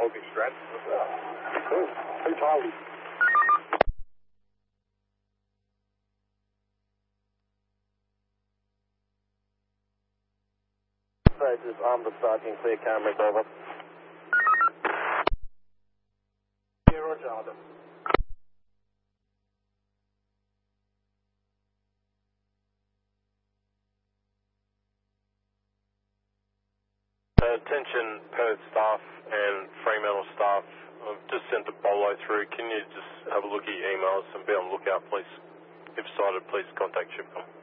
August Strat. Cool. Who told you? Just armed the sergeant, clear cameras over. Yeah, roger, Adam. Attention Perth staff and Fremantle staff, I've just sent a bolo through. Can you just have a look at your emails and be on the lookout, please? If sighted, please contact Shipcom.